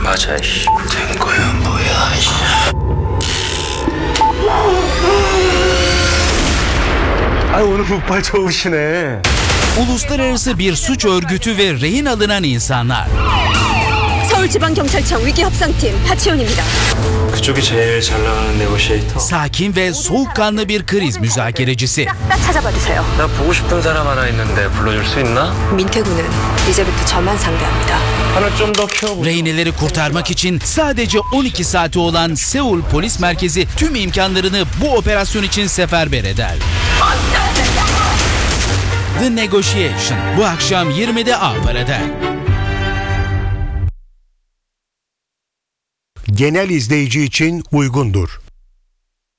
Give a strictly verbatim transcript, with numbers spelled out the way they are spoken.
맞아, 씨. 된 거야, 뭐야, 씨. Ay 오늘 흑발 좋으시네. Uluslararası bir suç örgütü ve rehin alınan insanlar. 서울지방경찰청 위기협상팀 하치훈입니다. 그쪽이 제일 잘 나가는 네고시에이터. Sakin ve soğukkanlı bir kriz müzakerecisi. 딱 찾아봐 주세요. 나 보고 싶은 사람 하나 있는데 불러줄 수 있나? 민태구는 이제부터 저만 상대합니다. 하나 좀 더 키워보자. Rehineleri kurtarmak için sadece on iki saati olan Seul Polis Merkezi tüm imkanlarını bu operasyon için seferber eder. The Negotiation bu akşam yirmide Avrupa'da. Genel izleyici için uygundur.